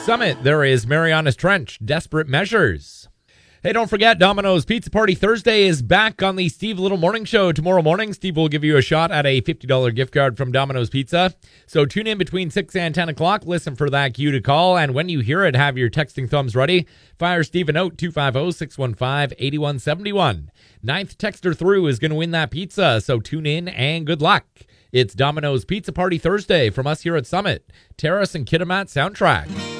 Summit, there is Marianas Trench, Desperate Measures. Hey, don't forget, Domino's Pizza Party Thursday is back on the Steve Little Morning Show. Tomorrow morning, Steve will give you a shot at a $50 gift card from Domino's Pizza. So tune in between 6 and 10 o'clock. Listen for that cue to call. And when you hear it, have your texting thumbs ready. Fire Steve a note, 250-615-8171. Ninth texter through is going to win that pizza. So tune in and good luck. It's Domino's Pizza Party Thursday from us here at Summit. Terrace and Kitimat Soundtrack.